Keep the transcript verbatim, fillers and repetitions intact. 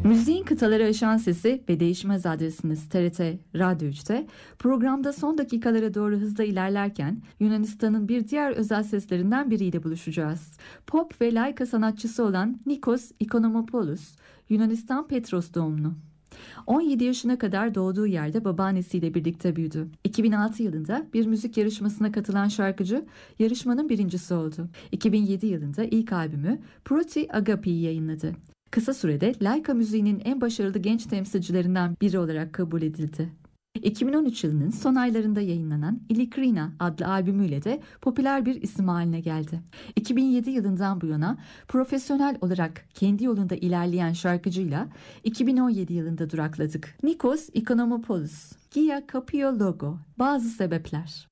Müziğin kıtaları aşan sesi ve değişmez adresiniz T R T Radyo üçte. Programda son dakikalara doğru hızla ilerlerken Yunanistan'ın bir diğer özel seslerinden biriyle buluşacağız. Pop ve laika sanatçısı olan Nikos Ikonomopoulos, Yunanistan Petros doğumlu. on yedi yaşına kadar doğduğu yerde babaannesiyle birlikte büyüdü. iki bin altı yılında bir müzik yarışmasına katılan şarkıcı yarışmanın birincisi oldu. iki bin yedi yılında ilk albümü Proti Agapi'yi yayınladı. Kısa sürede laika müziğinin en başarılı genç temsilcilerinden biri olarak kabul edildi. iki bin on üç yılının son aylarında yayınlanan Ilikrina adlı albümüyle de popüler bir isim haline geldi. iki bin yedi yılından bu yana profesyonel olarak kendi yolunda ilerleyen şarkıcıyla iki bin on yedi yılında durakladık. Nikos Ikonomopoulos, Gia Kapio Logo, bazı sebepler.